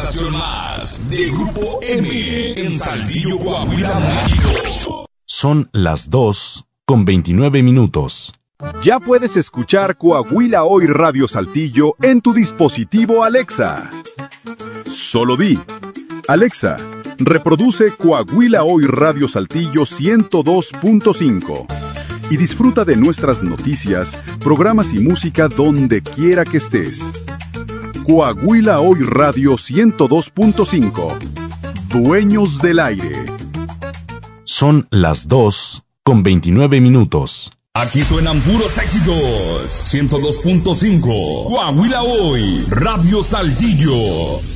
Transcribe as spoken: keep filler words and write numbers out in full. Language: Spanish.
estación más de Grupo M en Saltillo, Coahuila, México. Son las dos con veintinueve minutos. Ya puedes escuchar Coahuila Hoy Radio Saltillo en tu dispositivo Alexa. Solo di, Alexa, reproduce Coahuila Hoy Radio Saltillo ciento dos punto cinco y disfruta de nuestras noticias, programas y música donde quiera que estés. Coahuila Hoy Radio ciento dos punto cinco. Dueños del aire. Son las dos con veintinueve minutos. Aquí suenan puros éxitos. ciento dos punto cinco. Coahuila Hoy Radio Saltillo.